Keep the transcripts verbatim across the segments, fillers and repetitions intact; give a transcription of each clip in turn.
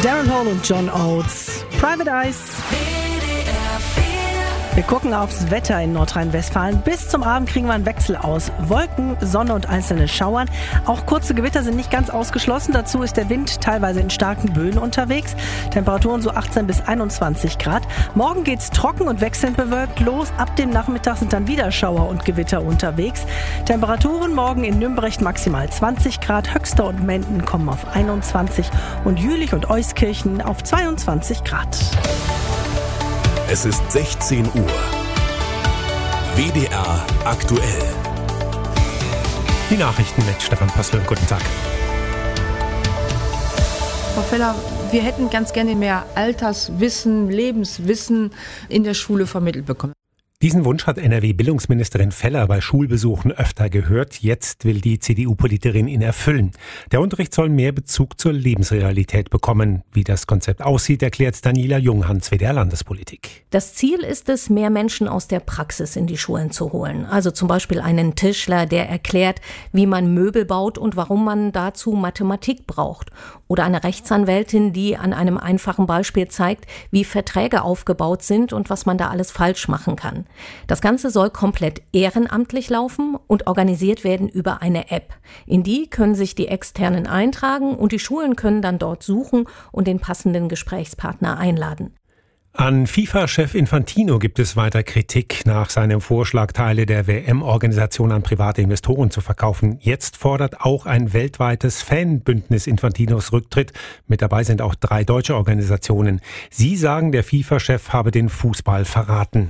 Darren Hall und John Oates. Private Eyes. Wir gucken aufs Wetter in Nordrhein-Westfalen. Bis zum Abend kriegen wir einen Wechsel aus Wolken, Sonne und einzelne Schauern. Auch kurze Gewitter sind nicht ganz ausgeschlossen. Dazu ist der Wind teilweise in starken Böen unterwegs. Temperaturen so achtzehn bis einundzwanzig Grad. Morgen geht's trocken und wechselnd bewölkt los. Ab dem Nachmittag sind dann wieder Schauer und Gewitter unterwegs. Temperaturen morgen in Nümbrecht maximal zwanzig Grad. Höxter und Menden kommen auf einundzwanzig und Jülich und Euskirchen auf zweiundzwanzig Grad. Es ist sechzehn Uhr. W D R aktuell. Die Nachrichten mit Stefan Pössl. Guten Tag. Frau Feller, wir hätten ganz gerne mehr Alterswissen, Lebenswissen in der Schule vermittelt bekommen. Diesen Wunsch hat N R W-Bildungsministerin Feller bei Schulbesuchen öfter gehört. Jetzt will die C D U-Politikerin ihn erfüllen. Der Unterricht soll mehr Bezug zur Lebensrealität bekommen. Wie das Konzept aussieht, erklärt Daniela Junghans, W D R-Landespolitik. Das Ziel ist es, mehr Menschen aus der Praxis in die Schulen zu holen. Also zum Beispiel einen Tischler, der erklärt, wie man Möbel baut und warum man dazu Mathematik braucht. Oder eine Rechtsanwältin, die an einem einfachen Beispiel zeigt, wie Verträge aufgebaut sind und was man da alles falsch machen kann. Das Ganze soll komplett ehrenamtlich laufen und organisiert werden über eine App. In die können sich die Externen eintragen und die Schulen können dann dort suchen und den passenden Gesprächspartner einladen. An FIFA-Chef Infantino gibt es weiter Kritik nach seinem Vorschlag, Teile der W M-Organisation an private Investoren zu verkaufen. Jetzt fordert auch ein weltweites Fanbündnis Infantinos Rücktritt. Mit dabei sind auch drei deutsche Organisationen. Sie sagen, der FIFA-Chef habe den Fußball verraten.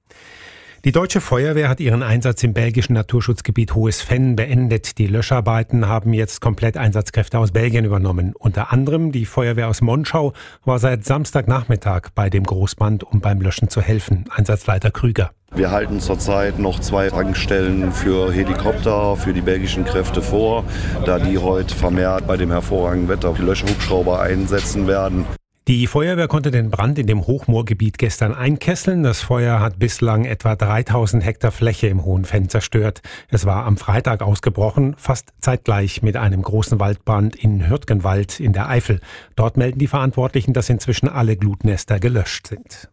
Die Deutsche Feuerwehr hat ihren Einsatz im belgischen Naturschutzgebiet Hohes Venn beendet. Die Löscharbeiten haben jetzt komplett Einsatzkräfte aus Belgien übernommen. Unter anderem die Feuerwehr aus Monschau war seit Samstagnachmittag bei dem Großbrand, um beim Löschen zu helfen. Einsatzleiter Krüger. Wir halten zurzeit noch zwei Tankstellen für Helikopter, für die belgischen Kräfte vor, da die heute vermehrt bei dem hervorragenden Wetter Löschhubschrauber einsetzen werden. Die Feuerwehr konnte den Brand in dem Hochmoorgebiet gestern einkesseln. Das Feuer hat bislang etwa dreitausend Hektar Fläche im Hohen Venn zerstört. Es war am Freitag ausgebrochen, fast zeitgleich mit einem großen Waldbrand in Hürtgenwald in der Eifel. Dort melden die Verantwortlichen, dass inzwischen alle Glutnester gelöscht sind.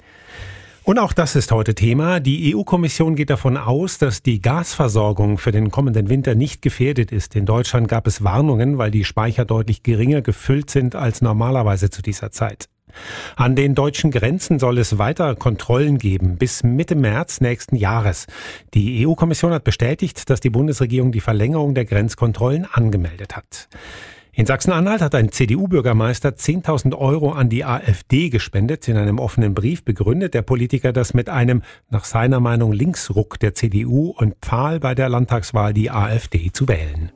Und auch das ist heute Thema. Die E U-Kommission geht davon aus, dass die Gasversorgung für den kommenden Winter nicht gefährdet ist. In Deutschland gab es Warnungen, weil die Speicher deutlich geringer gefüllt sind als normalerweise zu dieser Zeit. An den deutschen Grenzen soll es weiter Kontrollen geben bis Mitte März nächsten Jahres. Die E U-Kommission hat bestätigt, dass die Bundesregierung die Verlängerung der Grenzkontrollen angemeldet hat. In Sachsen-Anhalt hat ein C D U-Bürgermeister zehntausend Euro an die AfD gespendet. In einem offenen Brief begründet der Politiker das mit einem, nach seiner Meinung, Linksruck der C D U und empfahl bei der Landtagswahl die AfD zu wählen.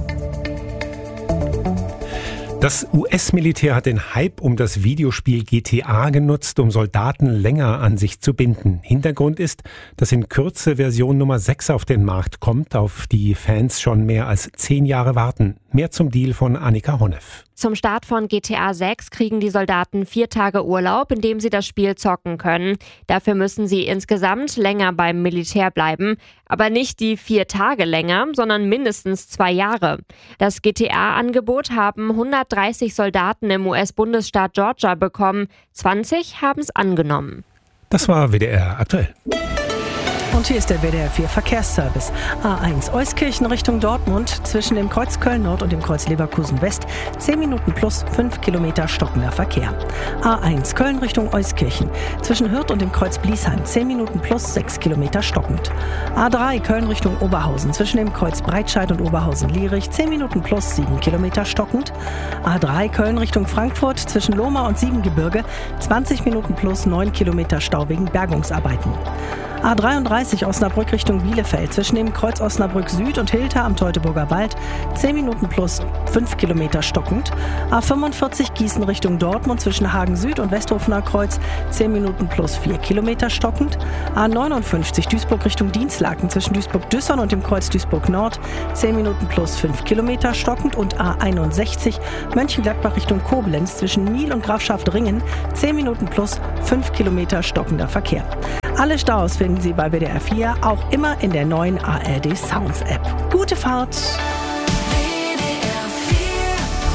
Das U S-Militär hat den Hype um das Videospiel G T A genutzt, um Soldaten länger an sich zu binden. Hintergrund ist, dass in Kürze Version Nummer sechs auf den Markt kommt, auf die Fans schon mehr als zehn Jahre warten. Mehr zum Deal von Annika Honneff. Zum Start von G T A sechs kriegen die Soldaten vier Tage Urlaub, in dem sie das Spiel zocken können. Dafür müssen sie insgesamt länger beim Militär bleiben. Aber nicht die vier Tage länger, sondern mindestens zwei Jahre. Das G T A-Angebot haben hundertdreißig Soldaten im U S-Bundesstaat Georgia bekommen. zwanzig haben es angenommen. Das war W D R aktuell. Und hier ist der W D R vier Verkehrsservice. A eins Euskirchen Richtung Dortmund zwischen dem Kreuz Köln Nord und dem Kreuz Leverkusen West. zehn Minuten plus fünf Kilometer stockender Verkehr. A eins Köln Richtung Euskirchen zwischen Hürth und dem Kreuz Bliesheim. zehn Minuten plus sechs Kilometer stockend. A drei Köln Richtung Oberhausen zwischen dem Kreuz Breitscheid und Oberhausen-Lierich. zehn Minuten plus sieben Kilometer stockend. A drei Köln Richtung Frankfurt zwischen Lohmar und Siebengebirge. zwanzig Minuten plus neun Kilometer Stau wegen Bergungsarbeiten. A dreiunddreißig Osnabrück Richtung Bielefeld zwischen dem Kreuz Osnabrück Süd und Hilter am Teutoburger Wald zehn Minuten plus fünf Kilometer stockend. A fünfundvierzig Gießen Richtung Dortmund zwischen Hagen Süd und Westhofener Kreuz zehn Minuten plus vier Kilometer stockend. A neunundfünfzig Duisburg Richtung Dienstlaken zwischen Duisburg-Düssern und dem Kreuz Duisburg Nord zehn Minuten plus fünf Kilometer stockend. Und A einundsechzig Mönchengladbach Richtung Koblenz zwischen Miel und Grafschaft-Ringen zehn Minuten plus fünf Kilometer stockender Verkehr. Alle Staus finden Sie bei W D R vier, auch immer in der neuen A R D Sounds App. Gute Fahrt!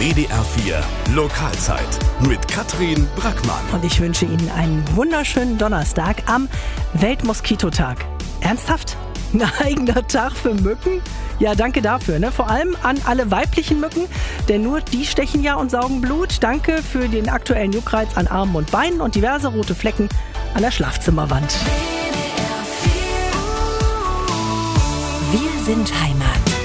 W D R vier Lokalzeit mit Katrin Brackmann. Und ich wünsche Ihnen einen wunderschönen Donnerstag am Weltmoskitotag. Ernsthaft? Ein eigener Tag für Mücken? Ja, danke dafür. Ne? Vor allem an alle weiblichen Mücken, denn nur die stechen ja und saugen Blut. Danke für den aktuellen Juckreiz an Armen und Beinen und diverse rote Flecken an der Schlafzimmerwand. Wir sind Heimat.